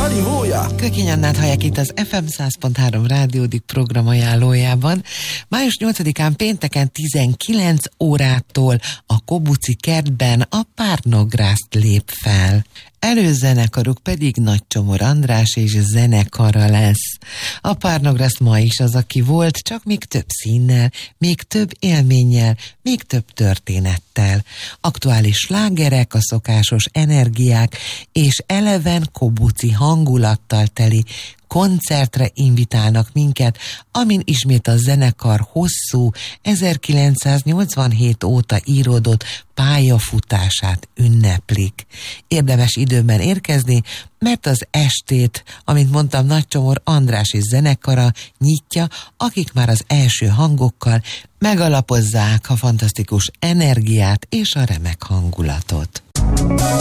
Kökény Annát hallják itt az FM 100.3 rádiódik program ajánlójában. Május 8-án pénteken 19 órától a Kobuci kertben a Párnográszt lép fel. Előzenekaruk pedig Nagycsomor András és zenekara lesz. A Párnográszt ma is az, aki volt, csak még több színnel, még több élménnyel, még több történettel. Aktuális slágerek, a szokásos energiák és eleven kobuci hangulattal teli koncertre invitálnak minket, amin ismét a zenekar hosszú, 1987 óta íródott pályafutását ünneplik. Érdemes időben érkezni, mert az estét, amint mondtam, Nagycsomor András és zenekara nyitja, akik már az első hangokkal megalapozzák a fantasztikus energiát és a remek hangulatot.